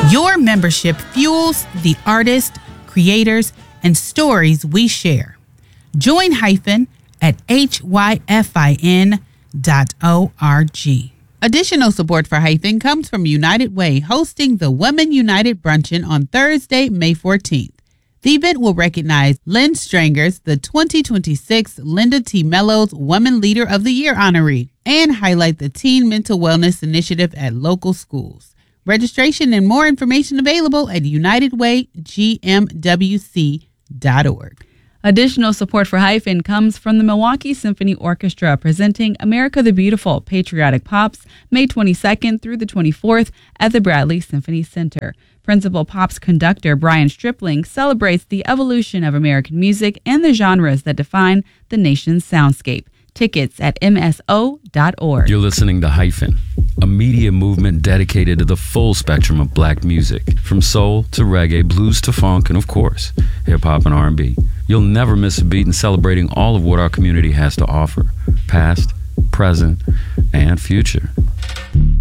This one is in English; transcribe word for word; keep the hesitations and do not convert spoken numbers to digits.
Your membership fuels the artists, creators, and stories we share. Join Hyphen at H Y F I N dot O R G. Additional support for Hyphen comes from United Way, hosting the Women United Bruncheon on Thursday, May fourteenth. The event will recognize Lynn Strangers, the twenty twenty-six Linda T. Mellows Woman Leader of the Year honoree, and highlight the Teen Mental Wellness Initiative at local schools. Registration and more information available at united way g m w c dot org. Additional support for Hyphen comes from the Milwaukee Symphony Orchestra, presenting America the Beautiful Patriotic Pops May twenty-second through the twenty-fourth at the Bradley Symphony Center. Principal Pops conductor Brian Stripling celebrates the evolution of American music and the genres that define the nation's soundscape. Tickets at m s o dot org. You're listening to Hyphen, a media movement dedicated to the full spectrum of black music, from soul to reggae, blues to funk, and of course, hip-hop and R and B. You'll never miss a beat in celebrating all of what our community has to offer, past, present, and future.